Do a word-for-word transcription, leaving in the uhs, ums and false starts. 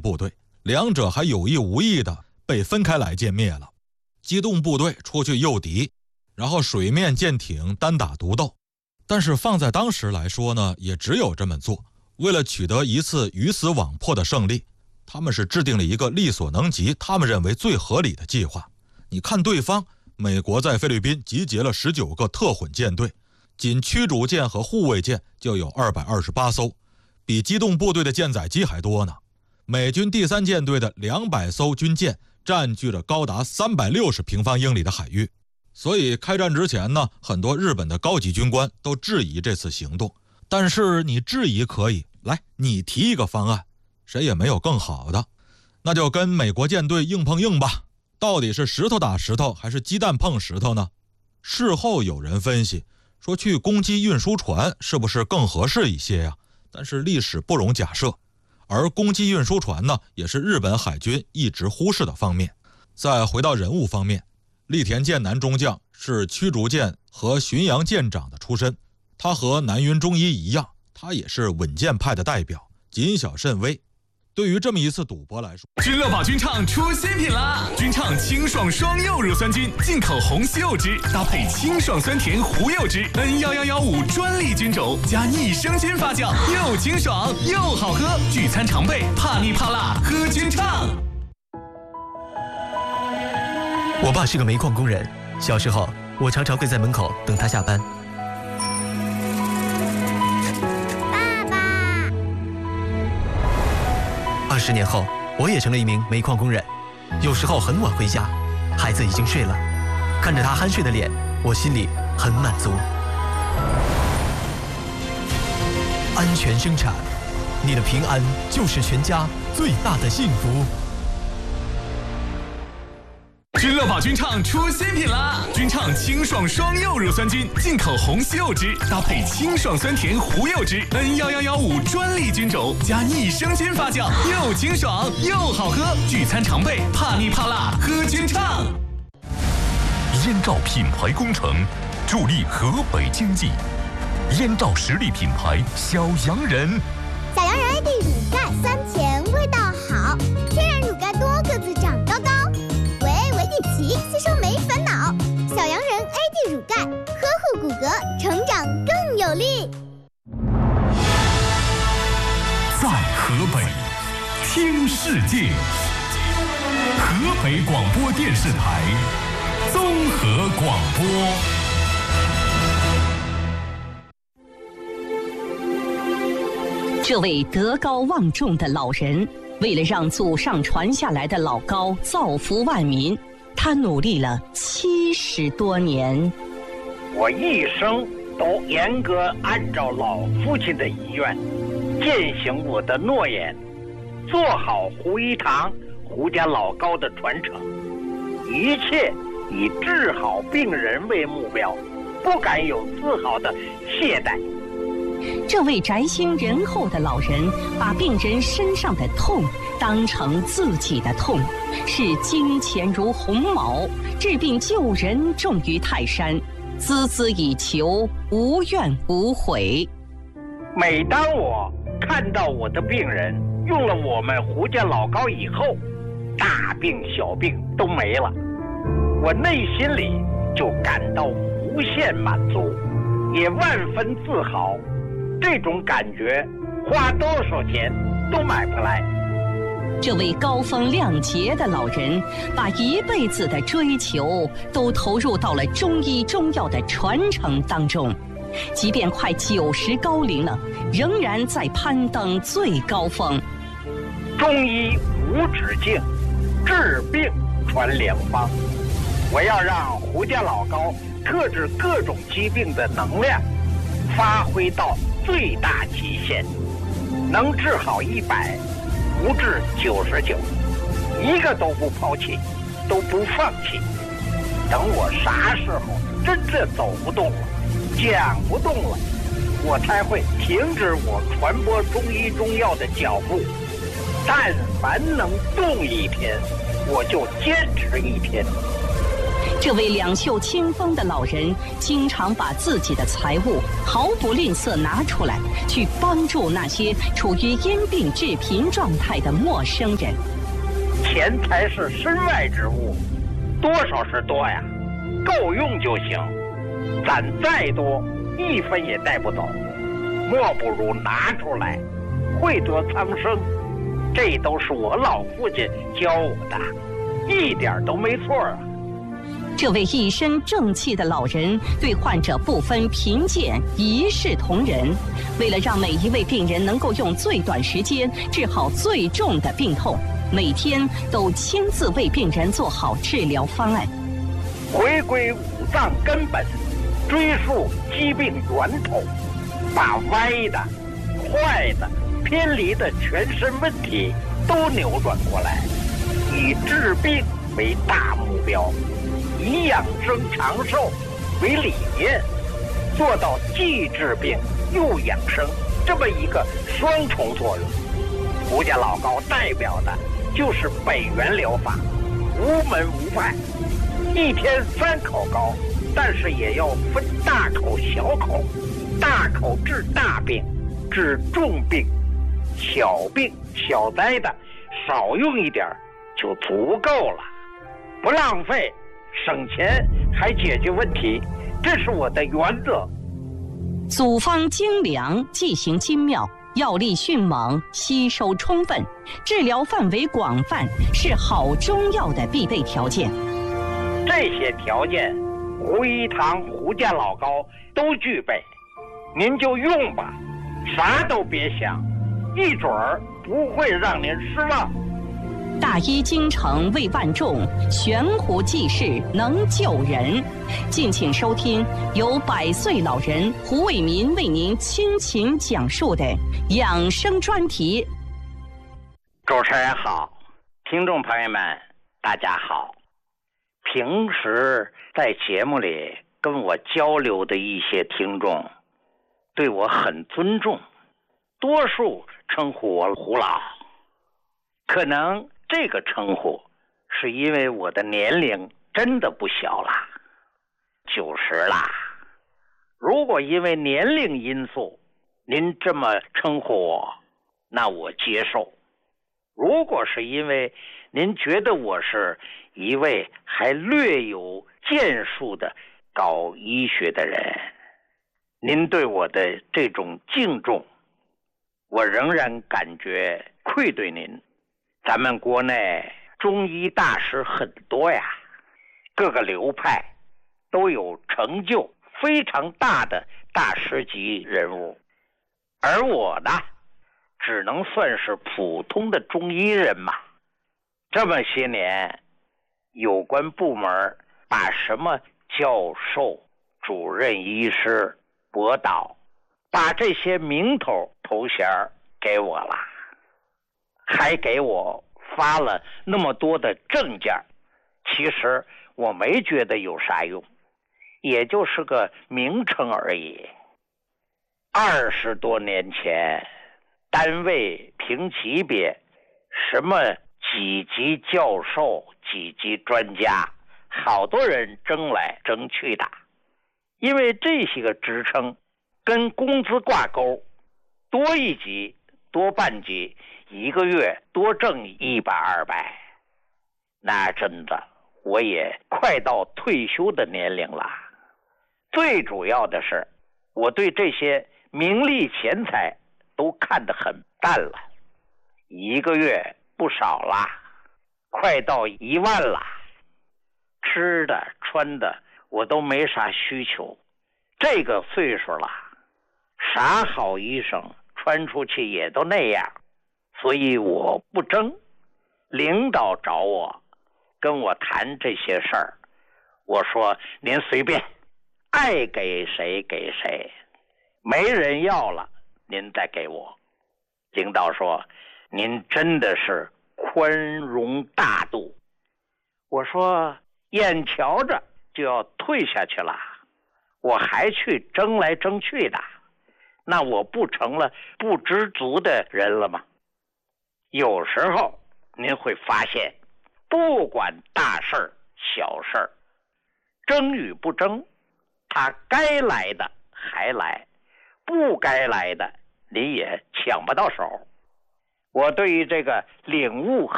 部队，两者还有意无意的被分开来歼灭了。机动部队出去诱敌，然后水面舰艇单打独斗。但是放在当时来说呢，也只有这么做。为了取得一次鱼死网破的胜利，他们是制定了一个力所能及，他们认为最合理的计划。你看对方，美国在菲律宾集结了十九个特混舰队，仅驱逐舰和护卫舰就有二百二十八艘，比机动部队的舰载机还多呢。美军第三舰队的两百艘军舰占据了高达三百六十平方英里的海域。所以开战之前呢，很多日本的高级军官都质疑这次行动。但是你质疑可以，来，你提一个方案，谁也没有更好的，那就跟美国舰队硬碰硬吧。到底是石头打石头还是鸡蛋碰石头呢？事后有人分析说，去攻击运输船是不是更合适一些呀？但是历史不容假设，而攻击运输船呢，也是日本海军一直忽视的方面。再回到人物方面，栗田健男中将是驱逐舰和巡洋舰长的出身，他和南云忠一一样，他也是稳健派的代表，谨小慎微。对于这么一次赌博来说， 君乐宝君畅出新品啦！君畅清爽双柚乳酸菌，进口红西柚汁搭配清爽酸甜胡柚汁 N 一一一五专利菌种加益生菌发酵，又清爽又好喝，聚餐常备，怕腻怕辣喝君畅。 我爸是个煤矿工人，小时候我常常会在门口等他下班。二十年后，我也成了一名煤矿工人。有时候很晚回家，孩子已经睡了，看着他酣睡的脸，我心里很满足。安全生产，你的平安就是全家最大的幸福。 君乐宝君畅出新品啦！君畅清爽双柚乳酸菌，进口红西柚汁搭配清爽酸甜胡柚汁 N 一一一五专利菌种加益生菌发酵，又清爽又好喝，聚餐常备，怕腻怕辣喝君畅。 燕赵品牌工程助力河北经济，燕赵实力品牌小洋人。 小洋人 A D 乳钙酸甜味道好，天然乳钙多个子长高高。吸收没烦恼，小洋人 A D 乳钙呵护骨骼，成长更有力。 在河北听世界，河北广播电视台综合广播。 这位德高望重的老人，为了让祖上传下来的老高造福万民，他努力了七十多年。 我一生都严格按照老父亲的遗愿，践行我的诺言，做好胡一堂、胡家老高的传承，一切以治好病人为目标，不敢有丝毫的懈怠。 这位宅心仁厚的老人，把病人身上的痛当成自己的痛，视金钱如鸿毛，治病救人重于泰山，孜孜以求，无怨无悔。 每当我看到我的病人用了我们胡家老高以后，大病小病都没了，我内心里就感到无限满足，也万分自豪。这种感觉花多少钱都买不来。 这位高风亮节的老人，把一辈子的追求都投入到了中医中药的传承当中，即便快九十高龄了，仍然在攀登最高峰。 中医无止境，治病传良方。我要让胡家老高克制各种疾病的能量发挥到最大极限，能治好一百，不治九十九，一个都不抛弃，都不放弃。等我啥时候真正走不动了，讲不动了，我才会停止我传播中医中药的脚步。但凡能动一天，我就坚持一天。 这位两袖清风的老人，经常把自己的财物毫不吝啬拿出来，去帮助那些处于因病致贫状态的陌生人。 钱财是身外之物，多少是多呀，够用就行。攒再多，一分也带不走，莫不如拿出来，惠得苍生。这都是我老父亲教我的，一点都没错啊。 这位一身正气的老人对患者不分贫贱，一视同仁。为了让每一位病人能够用最短时间治好最重的病痛，每天都亲自为病人做好治疗方案。 回归五脏根本，追溯疾病源头，把歪的、坏的、偏离的全身问题都扭转过来，以治病为大目标，以养生长寿为理念，做到既治病又养生这么一个双重作用。胡家老高代表的就是北元疗法，无门无派，一天三口膏，但是也要分大口小口，大口治大病，治重病，小病小灾的少用一点就足够了，不浪费，省钱还解决问题，这是我的原则。 组方精良，剂型精妙，药力迅猛，吸收充分，治疗范围广泛，是好中药的必备条件。 这些条件，胡一堂、胡家老高都具备，您就用吧，啥都别想，一准儿不会让您失望。 大医精诚为万众，悬壶济世能救人。敬请收听由百岁老人胡伟民为您倾情讲述的养生专题。 主持人好，听众朋友们大家好。平时在节目里跟我交流的一些听众对我很尊重，多数称呼我胡老，可能这个称呼是因为我的年龄真的不小了，九十啦。如果因为年龄因素您这么称呼我，那我接受。如果是因为您觉得我是一位还略有建树的搞医学的人，您对我的这种敬重，我仍然感觉愧对您。咱们国内中医大师很多呀，各个流派都有成就非常大的大师级人物，而我呢，只能算是普通的中医人嘛。这么些年，有关部门把什么教授、主任医师、博导，把这些名头头衔给我了，还给我发了那么多的证件，其实我没觉得有啥用，也就是个名称而已。二十多年前，单位评级别，什么几级教授、几级专家，好多人争来争去的，因为这些个职称跟工资挂钩，多一级多半级，一个月多挣一百二百，那真的我也快到退休的年龄了。最主要的是，我对这些名利钱财都看得很淡了，一个月不少啦，快到一万啦，吃的穿的我都没啥需求，这个岁数了，啥好衣裳穿出去也都那样，所以我不争。领导找我跟我谈这些事儿，我说您随便，爱给谁给谁，没人要了您再给我。领导说您真的是宽容大度。我说眼瞧着就要退下去了，我还去争来争去的，那我不成了不知足的人了吗？有时候您会发现，不管大事儿小事儿， 争与不争，他该来的还来，不该来的你也抢不到手。我对于这个领悟